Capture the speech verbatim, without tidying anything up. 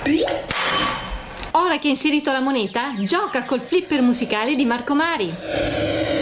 Ora che hai inserito la moneta, gioca col flipper musicale di Marco Mari.